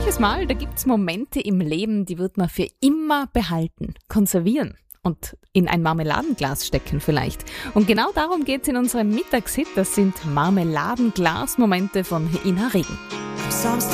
Manches Mal, da gibt's Momente im Leben, die wird man für immer behalten, konservieren und in ein Marmeladenglas stecken vielleicht. Und genau darum geht's in unserem Mittagshit. Das sind Marmeladenglas-Momente von Ina Regen. Am Samstag